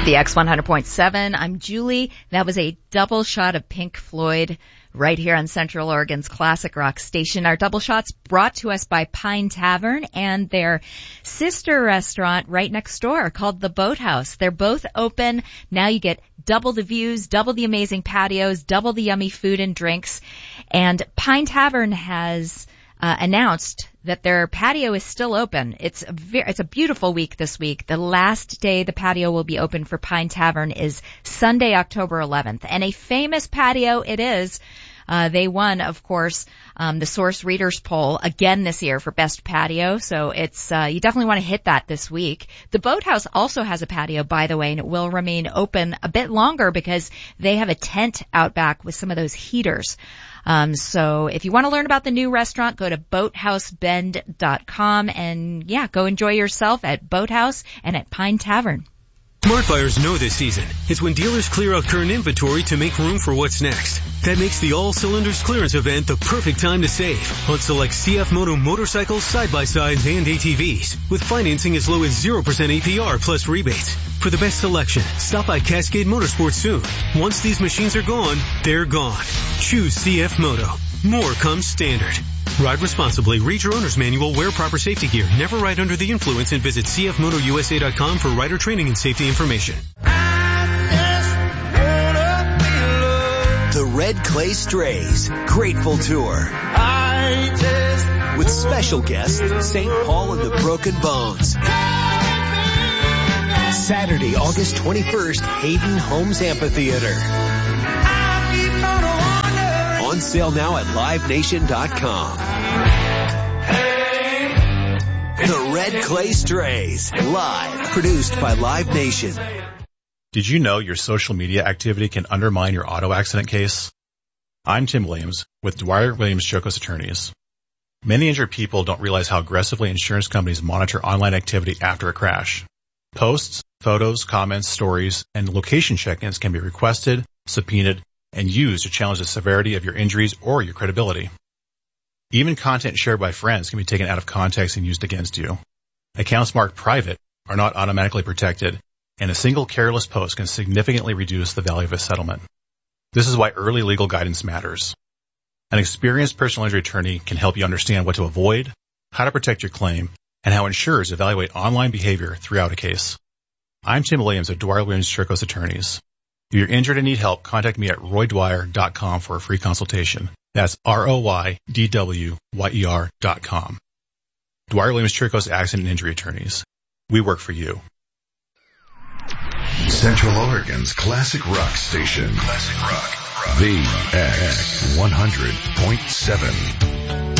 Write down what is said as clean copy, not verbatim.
The X100.7. I'm Julie. That was a double shot of Pink Floyd right here on Central Oregon's classic rock station. Our double shots brought to us by Pine Tavern and their sister restaurant right next door called The Boathouse. They're both open. Now you get double the views, double the amazing patios, double the yummy food and drinks. And Pine Tavern has announced that their patio is still open. It's a beautiful week this week. The last day the patio will be open for Pine Tavern is Sunday, October 11th. And a famous patio it is. They won, of course, the Source Readers Poll again this year for Best Patio. So it's, you definitely want to hit that this week. The Boathouse also has a patio, by the way, and it will remain open a bit longer because they have a tent out back with some of those heaters. So if you want to learn about the new restaurant, go to boathousebend.com and go enjoy yourself at Boathouse and at Pine Tavern. Smart buyers know this season is when dealers clear out current inventory to make room for what's next. That makes the All Cylinders Clearance event the perfect time to save on select CF Moto motorcycles, side-by-sides, and ATVs with financing as low as 0% APR plus rebates. For the best selection, stop by Cascade Motorsports soon. Once these machines are gone, they're gone. Choose CF Moto. More comes standard. Ride responsibly, read your owner's manual, wear proper safety gear, never ride under the influence, and visit cfmotousa.com for rider training and safety information. The Red Clay Strays Grateful Tour. With special guest, St. Paul and the Broken Bones. Saturday, August 21st, Hayden Homes Amphitheater. On sale now at livenation.com. The Red Clay Strays, live, produced by Live Nation. Did you know your social media activity can undermine your auto accident case? I'm Tim Williams with Dwyer Williams Chokos Attorneys. Many injured people don't realize how aggressively insurance companies monitor online activity after a crash. Posts, photos, comments, stories, and location check-ins can be requested, subpoenaed, and used to challenge the severity of your injuries or your credibility. Even content shared by friends can be taken out of context and used against you. Accounts marked private are not automatically protected, and a single careless post can significantly reduce the value of a settlement. This is why early legal guidance matters. An experienced personal injury attorney can help you understand what to avoid, how to protect your claim, and how insurers evaluate online behavior throughout a case. I'm Tim Williams of Dwyer Williams Chokos Attorneys. If you're injured and need help, contact me at roydwyer.com for a free consultation. That's ROYDWYER.com. Dwyer Williams Chokos Accident and Injury Attorneys. We work for you. Central Oregon's classic rock station. Classic rock. The X100.7.